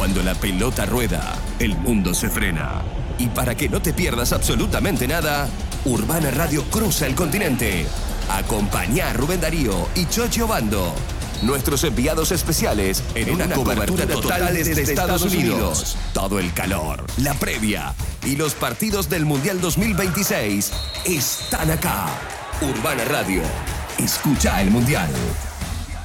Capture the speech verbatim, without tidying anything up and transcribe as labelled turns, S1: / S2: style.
S1: Cuando la pelota rueda, el mundo se frena. Y para que no te pierdas absolutamente nada, Urbana Radio cruza el continente. Acompañá a Rubén Darío y Chocho Bando, nuestros enviados especiales, en, en una, una cobertura, cobertura total desde, desde Estados Unidos. Unidos. Todo el calor, la previa y los partidos del Mundial dos mil veintiséis están acá. Urbana Radio. Escucha el Mundial.